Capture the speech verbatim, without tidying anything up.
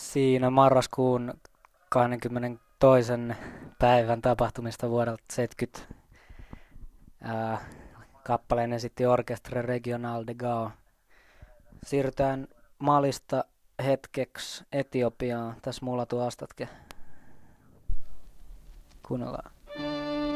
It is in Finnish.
Siinä marraskuun kahdeskymmenestoinen päivän tapahtumista vuodelta seitsemänkymmentä ää, kappaleen esitti Orchestre Regional de Gao. Siirrytään Malista hetkeksi Etiopiaan. Tässä mulla tuo Astatke. Kuunnellaan.